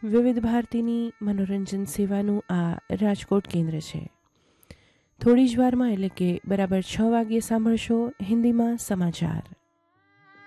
વિવિધ ભારતીની મનોરંજન સેવાનું આ રાજકોટ કેન્દ્ર છે. થોડી જ વારમાં એટલે કે બરાબર 6 વાગ્યે સાંભળશો હિન્દીમાં સમાચાર.